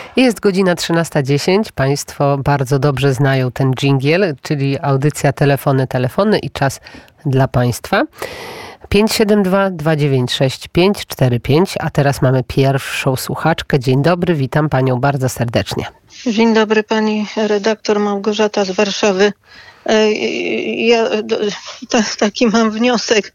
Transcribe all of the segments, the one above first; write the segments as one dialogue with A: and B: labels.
A: Jest godzina 13:10. Państwo bardzo dobrze znają ten dżingiel, czyli audycja Telefony i czas dla Państwa. 572 296 545, a teraz mamy pierwszą słuchaczkę. Dzień dobry, witam Panią bardzo serdecznie.
B: Dzień dobry, pani redaktor Małgorzata z Warszawy. Ja taki mam wniosek.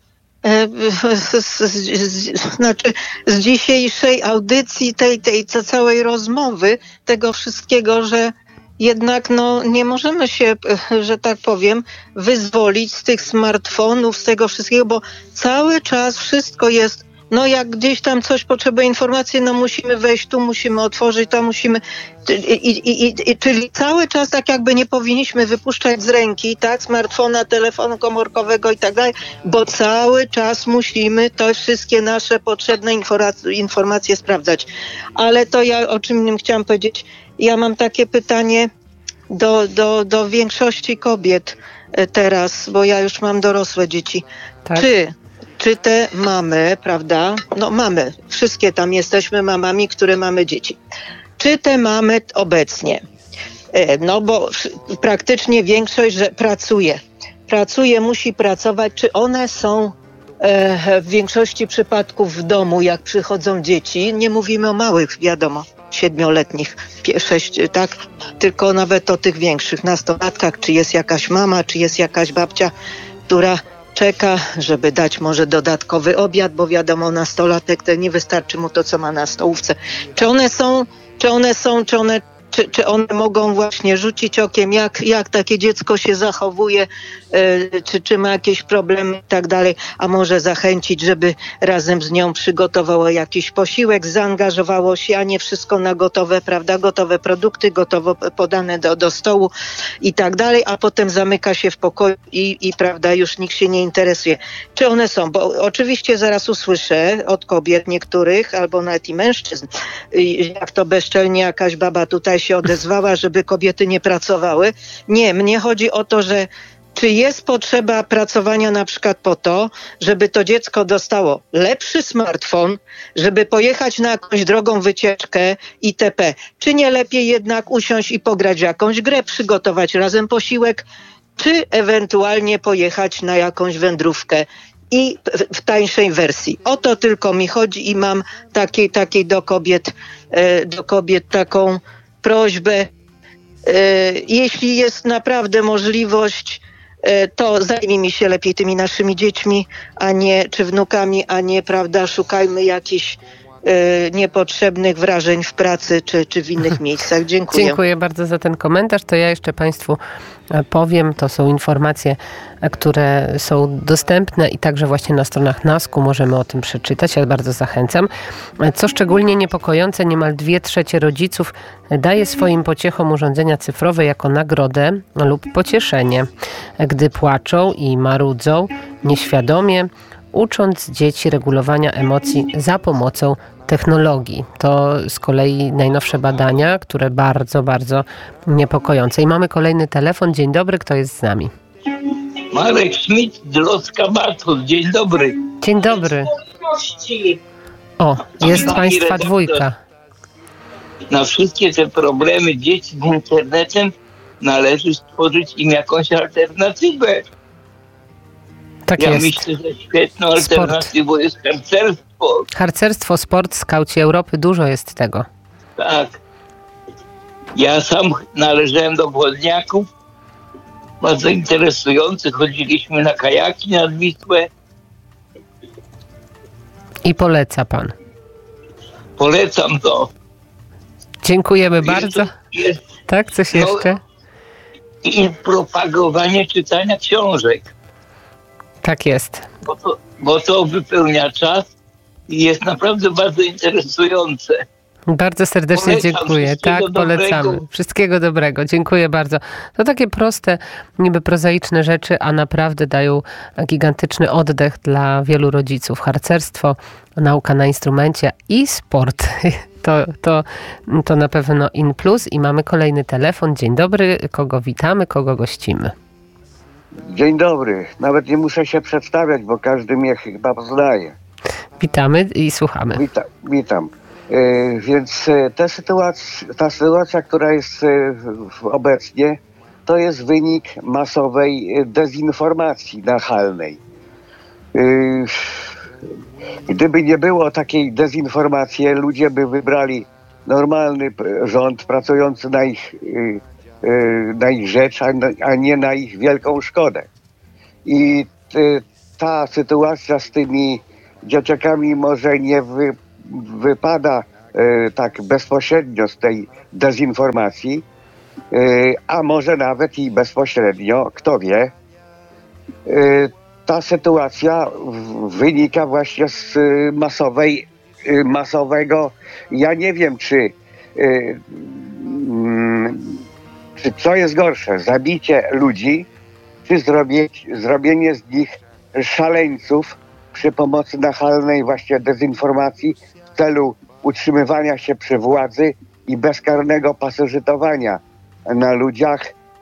B: Z dzisiejszej audycji, tej całej rozmowy, tego wszystkiego, że jednak nie możemy się, że tak powiem, wyzwolić z tych smartfonów, z tego wszystkiego, bo cały czas wszystko jest, jak gdzieś tam coś potrzebuje informacji, musimy wejść, tu musimy otworzyć, tam musimy, czyli cały czas tak jakby nie powinniśmy wypuszczać z ręki, tak, smartfona, telefonu komórkowego i tak dalej, bo cały czas musimy te wszystkie nasze potrzebne informacje sprawdzać. Ale to ja o czym innym chciałam powiedzieć, ja mam takie pytanie do większości kobiet teraz, bo ja już mam dorosłe dzieci. Tak. Czy te mamy, prawda? Mamy. Wszystkie tam jesteśmy mamami, które mamy dzieci. Czy te mamy obecnie? Bo praktycznie większość, że pracuje, musi pracować. Czy one są w większości przypadków w domu, jak przychodzą dzieci? Nie mówimy o małych, wiadomo, 7-letnich, 6, tak? Tylko nawet o tych większych nastolatkach. Czy jest jakaś mama, czy jest jakaś babcia, która czeka, żeby dać może dodatkowy obiad, bo wiadomo, nastolatek to nie wystarczy mu to, co ma na stołówce. Czy one mogą właśnie rzucić okiem, jak takie dziecko się zachowuje, czy ma jakieś problemy i tak dalej, a może zachęcić, żeby razem z nią przygotowało jakiś posiłek, zaangażowało się, a nie wszystko na gotowe, prawda, gotowe produkty, gotowo podane do stołu i tak dalej, a potem zamyka się w pokoju i prawda, już nikt się nie interesuje. Czy one są? Bo oczywiście zaraz usłyszę od kobiet niektórych, albo nawet i mężczyzn, jak to bezczelnie jakaś baba tutaj się odezwała, żeby kobiety nie pracowały. Nie, mnie chodzi o to, że czy jest potrzeba pracowania na przykład po to, żeby to dziecko dostało lepszy smartfon, żeby pojechać na jakąś drogą wycieczkę itp. Czy nie lepiej jednak usiąść i pograć w jakąś grę, przygotować razem posiłek, czy ewentualnie pojechać na jakąś wędrówkę i w tańszej wersji. O to tylko mi chodzi i mam takiej do kobiet taką prośbę, jeśli jest naprawdę możliwość, to zajmijmy się lepiej tymi naszymi dziećmi, czy wnukami, a nie, prawda, szukajmy jakichś niepotrzebnych wrażeń w pracy czy w innych miejscach. Dziękuję.
A: Dziękuję bardzo za ten komentarz. To ja jeszcze Państwu powiem, to są informacje, które są dostępne i także właśnie na stronach NASK-u możemy o tym przeczytać. Ja bardzo zachęcam. Co szczególnie niepokojące, niemal 2/3 rodziców daje swoim pociechom urządzenia cyfrowe jako nagrodę lub pocieszenie, gdy płaczą i marudzą nieświadomie, ucząc dzieci regulowania emocji za pomocą technologii. To z kolei najnowsze badania, które bardzo, bardzo niepokojące. I mamy kolejny telefon. Dzień dobry, kto jest z nami?
C: Marek Schmidt, Drodka Bartos. Dzień dobry.
A: Dzień dobry. O, jest Państwa dwójka.
C: Na wszystkie te problemy dzieci z internetem należy stworzyć im jakąś alternatywę.
A: Tak
C: ja
A: jest.
C: myślę, że świetną alternatywą jest harcerstwo.
A: Harcerstwo, sport, skauci Europy, dużo jest tego.
C: Tak. Ja sam należałem do wodniaków, bardzo interesujących. Chodziliśmy na kajaki nad Wisłę.
A: I poleca Pan.
C: Polecam to.
A: Dziękujemy bardzo. Tak, coś jeszcze?
C: I propagowanie czytania książek.
A: Tak jest.
C: Bo to wypełnia czas i jest naprawdę bardzo interesujące.
A: Bardzo serdecznie dziękuję. Tak, polecamy.
C: Dobrego.
A: Wszystkiego dobrego. Dziękuję bardzo. To takie proste, niby prozaiczne rzeczy, a naprawdę dają gigantyczny oddech dla wielu rodziców. Harcerstwo, nauka na instrumencie i sport. To na pewno in plus. I mamy kolejny telefon. Dzień dobry. Kogo witamy? Kogo gościmy?
D: Dzień dobry. Nawet nie muszę się przedstawiać, bo każdy mnie chyba znaje.
A: Witamy i słuchamy.
D: Witam. Więc ta sytuacja, która jest obecnie, to jest wynik masowej dezinformacji nachalnej. Gdyby nie było takiej dezinformacji, ludzie by wybrali normalny rząd pracujący na ich rzecz, a nie na ich wielką szkodę. I ta sytuacja z tymi dzieciakami może nie wypada tak bezpośrednio z tej dezinformacji, a może nawet i bezpośrednio, kto wie. Ta sytuacja wynika właśnie z masowego, ja nie wiem, czy co jest gorsze, zabicie ludzi, czy zrobienie z nich szaleńców przy pomocy nachalnej właśnie dezinformacji w celu utrzymywania się przy władzy i bezkarnego pasożytowania na ludziach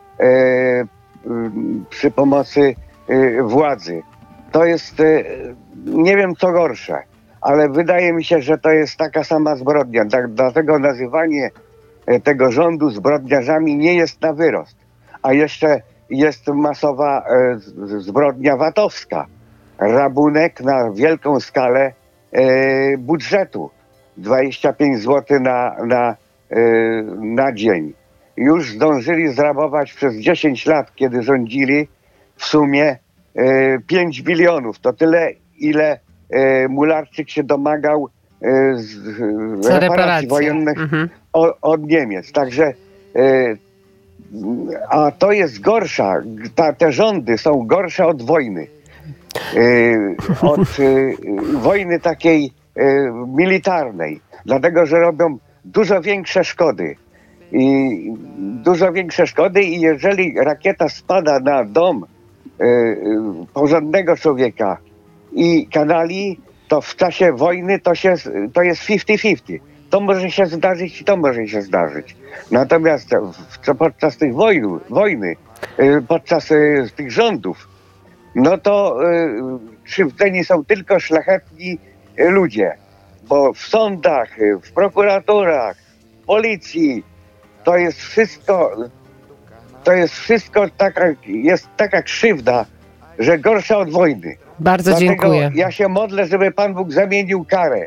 D: przy pomocy władzy. To jest, nie wiem co gorsze, ale wydaje mi się, że to jest taka sama zbrodnia. Dlatego nazywanie tego rządu zbrodniarzami nie jest na wyrost. A jeszcze jest masowa zbrodnia VAT-owska. Rabunek na wielką skalę budżetu. 25 zł na dzień. Już zdążyli zrabować przez 10 lat, kiedy rządzili, w sumie 5 bilionów. To tyle, ile Mularczyk się domagał reparacji wojennych od Niemiec. Także a to jest gorsza. Te rządy są gorsze od wojny. Od wojny takiej militarnej. Dlatego, że robią dużo większe szkody. I jeżeli rakieta spada na dom porządnego człowieka i kanali, to w czasie wojny to jest 50-50. To może się zdarzyć i to może się zdarzyć. Natomiast podczas tych wojny, podczas tych rządów, no to krzywdzeni są tylko szlachetni ludzie. Bo w sądach, w prokuraturach, w policji to jest wszystko taka krzywda, że gorsza od wojny.
A: Bardzo
D: Dlatego
A: dziękuję.
D: Ja się modlę, żeby Pan Bóg zamienił karę.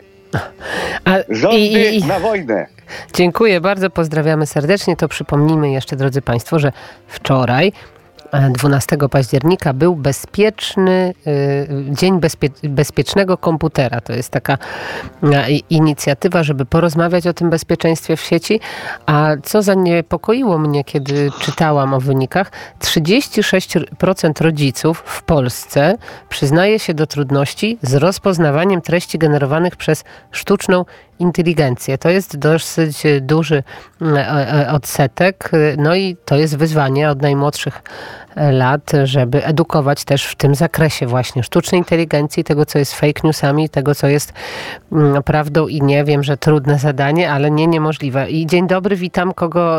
D: Rządy na wojnę.
A: Dziękuję bardzo, pozdrawiamy serdecznie. To przypomnijmy jeszcze, drodzy Państwo, że wczoraj 12 października był Dzień Bezpiecznego Komputera. To jest taka inicjatywa, żeby porozmawiać o tym bezpieczeństwie w sieci. A co zaniepokoiło mnie, kiedy czytałam o wynikach, 36% rodziców w Polsce przyznaje się do trudności z rozpoznawaniem treści generowanych przez sztuczną inteligencję. To jest dosyć duży odsetek, no i to jest wyzwanie od najmłodszych lat, żeby edukować też w tym zakresie właśnie sztucznej inteligencji, tego co jest fake newsami, tego co jest prawdą i nie wiem, że trudne zadanie, ale niemożliwe. I dzień dobry, witam.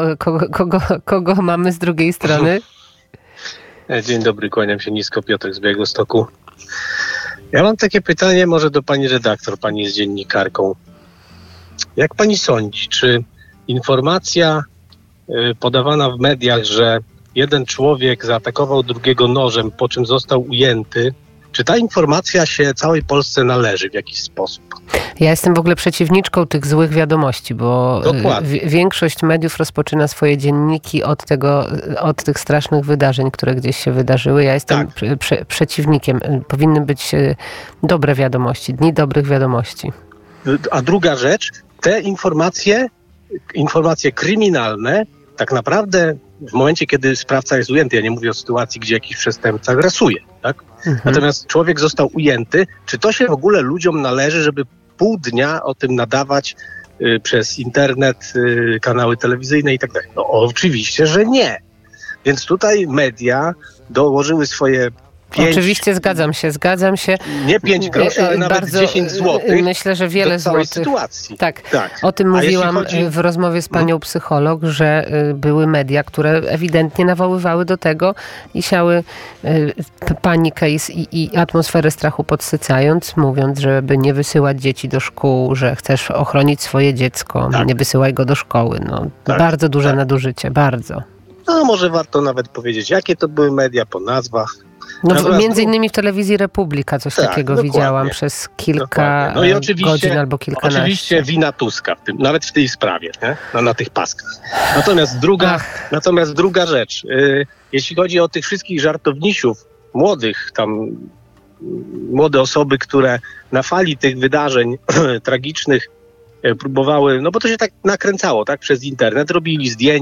A: Kogo mamy z drugiej strony?
E: Dzień dobry, kłaniam się nisko, Piotr z Białegostoku. Ja mam takie pytanie może do pani redaktor, pani jest dziennikarką. Jak pani sądzi, czy informacja podawana w mediach, że jeden człowiek zaatakował drugiego nożem, po czym został ujęty, czy ta informacja się całej Polsce należy w jakiś sposób?
A: Ja jestem w ogóle przeciwniczką tych złych wiadomości, bo większość mediów rozpoczyna swoje dzienniki od tych strasznych wydarzeń, które gdzieś się wydarzyły. Ja jestem przeciwnikiem. Powinny być dobre wiadomości, dni dobrych wiadomości.
E: A druga rzecz, te informacje kryminalne, tak naprawdę w momencie, kiedy sprawca jest ujęty, ja nie mówię o sytuacji, gdzie jakiś przestępca grasuje, tak? Natomiast człowiek został ujęty, czy to się w ogóle ludziom należy, żeby pół dnia o tym nadawać przez internet, kanały telewizyjne i tak dalej? No oczywiście, że nie. Więc tutaj media dołożyły swoje
A: Oczywiście zgadzam się.
E: Nie 5 groszy, ale nawet 10 złotych.
A: Myślę, że wiele
E: do całej
A: złotych.
E: Sytuacji.
A: Tak.
E: Tak.
A: O tym mówiłam
E: chodzi...
A: w rozmowie z panią psycholog, że były media, które ewidentnie nawoływały do tego i siały panikę i atmosferę strachu podsycając, mówiąc, żeby nie wysyłać dzieci do szkół, że chcesz ochronić swoje dziecko, nie wysyłaj go do szkoły. Bardzo duże nadużycie, bardzo.
E: No może warto nawet powiedzieć, jakie to były media po nazwach.
A: Między innymi w telewizji Republika coś takiego widziałam przez kilka godzin albo kilkanaście.
E: Oczywiście wina Tuska, nawet w tej sprawie, nie? Na tych paskach. Natomiast druga rzecz, jeśli chodzi o tych wszystkich żartownisiów, młode osoby, które na fali tych wydarzeń tragicznych próbowały, bo to się tak nakręcało, tak, przez internet, robili zdjęcia,